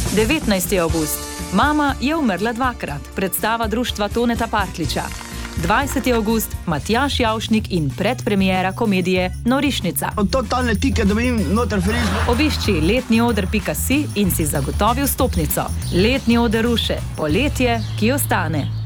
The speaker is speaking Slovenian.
19. avgust. Mama je umrla dvakrat. Predstava društva Toneta Partliča. 20. avgust. Matjaž Javšnik in predpremiera komedije Norišnica. Totalne tike, da vidim noter frizmo. Obišči letnioder.si in si zagotovi vstopnico. Letni oder ruše. Poletje, ki ostane.